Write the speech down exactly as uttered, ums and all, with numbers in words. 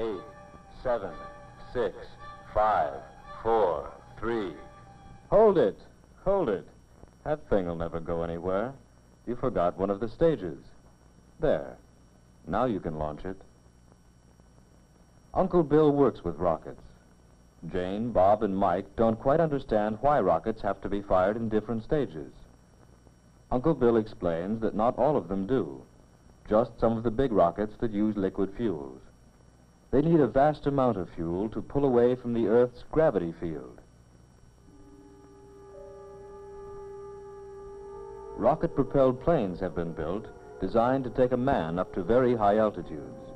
eight, seven, six, five, four, three. Hold it. Hold it. That thing will never go anywhere. You forgot one of the stages. There. Now you can launch it. Uncle Bill works with rockets. Jane, Bob, and Mike don't quite understand why rockets have to be fired in different stages. Uncle Bill explains that not all of them do, just some of the big rockets that use liquid fuels. They need a vast amount of fuel to pull away from the Earth's gravity field. Rocket-propelled planes have been built designed to take a man up to very high altitudes.